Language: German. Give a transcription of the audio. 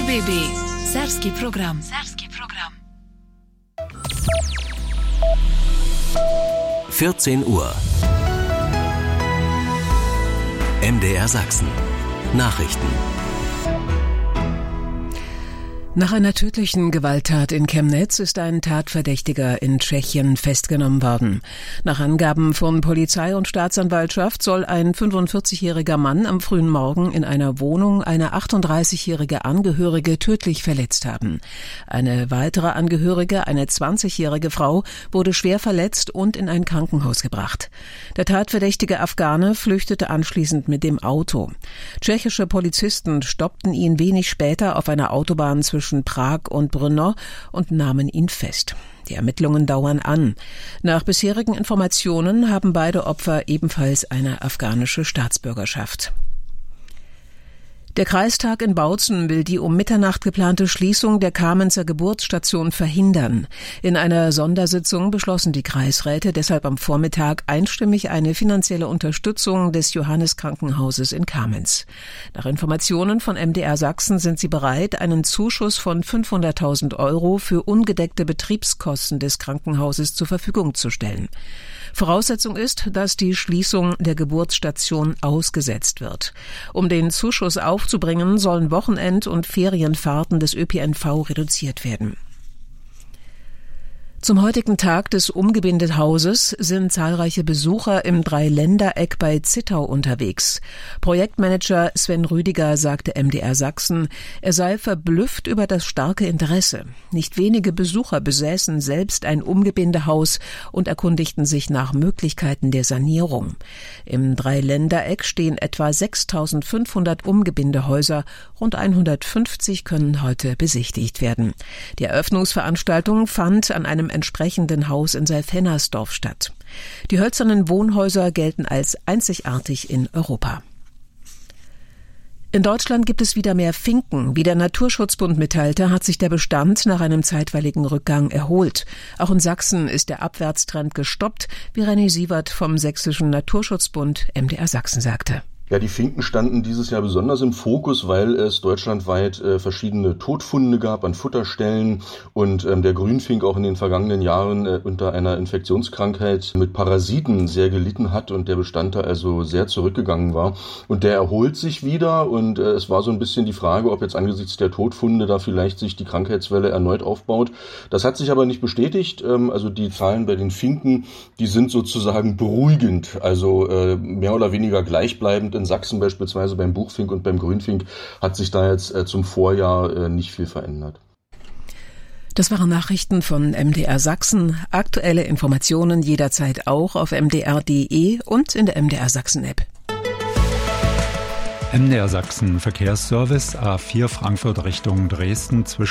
RBB Serbski program. 14 Uhr. MDR Sachsen. Nachrichten. Nach einer tödlichen Gewalttat in Chemnitz ist ein Tatverdächtiger in Tschechien festgenommen worden. Nach Angaben von Polizei und Staatsanwaltschaft soll ein 45-jähriger Mann am frühen Morgen in einer Wohnung eine 38-jährige Angehörige tödlich verletzt haben. Eine weitere Angehörige, eine 20-jährige Frau, wurde schwer verletzt und in ein Krankenhaus gebracht. Der tatverdächtige Afghane flüchtete anschließend mit dem Auto. Tschechische Polizisten stoppten ihn wenig später auf einer Autobahn zwischen Prag und Brno und nahmen ihn fest. Die Ermittlungen dauern an. Nach bisherigen Informationen haben beide Opfer ebenfalls eine afghanische Staatsbürgerschaft. Der Kreistag in Bautzen will die um Mitternacht geplante Schließung der Kamenzer Geburtsstation verhindern. In einer Sondersitzung beschlossen die Kreisräte deshalb am Vormittag einstimmig eine finanzielle Unterstützung des Johanneskrankenhauses in Kamenz. Nach Informationen von MDR Sachsen sind sie bereit, einen Zuschuss von 500.000 € für ungedeckte Betriebskosten des Krankenhauses zur Verfügung zu stellen. Voraussetzung ist, dass die Schließung der Geburtsstation ausgesetzt wird. Um den Zuschuss aufzubringen, sollen Wochenend- und Ferienfahrten des ÖPNV reduziert werden. Zum heutigen Tag des Umgebindehauses sind zahlreiche Besucher im Dreiländereck bei Zittau unterwegs. Projektmanager Sven Rüdiger sagte MDR Sachsen, er sei verblüfft über das starke Interesse. Nicht wenige Besucher besäßen selbst ein Umgebindehaus und erkundigten sich nach Möglichkeiten der Sanierung. Im Dreiländereck stehen etwa 6.500 Umgebindehäuser, rund 150 können heute besichtigt werden. Die Eröffnungsveranstaltung fand an einem entsprechenden Haus in Seilfennersdorf statt. Die hölzernen Wohnhäuser gelten als einzigartig in Europa. In Deutschland gibt es wieder mehr Finken. Wie der Naturschutzbund mitteilte, hat sich der Bestand nach einem zeitweiligen Rückgang erholt. Auch in Sachsen ist der Abwärtstrend gestoppt, wie René Sievert vom Sächsischen Naturschutzbund MDR Sachsen sagte. Ja, die Finken standen dieses Jahr besonders im Fokus, weil es deutschlandweit verschiedene Todfunde gab an Futterstellen und der Grünfink auch in den vergangenen Jahren unter einer Infektionskrankheit mit Parasiten sehr gelitten hat und der Bestand da also sehr zurückgegangen war. Und der erholt sich wieder und es war so ein bisschen die Frage, ob jetzt angesichts der Todfunde da vielleicht sich die Krankheitswelle erneut aufbaut. Das hat sich aber nicht bestätigt. Also die Zahlen bei den Finken, die sind sozusagen beruhigend, also mehr oder weniger gleichbleibend. In Sachsen beispielsweise beim Buchfink und beim Grünfink hat sich da jetzt zum Vorjahr nicht viel verändert. Das waren Nachrichten von MDR Sachsen. Aktuelle Informationen jederzeit auch auf mdr.de und in der MDR Sachsen App. MDR Sachsen Verkehrsservice A4 Frankfurt Richtung Dresden zwischen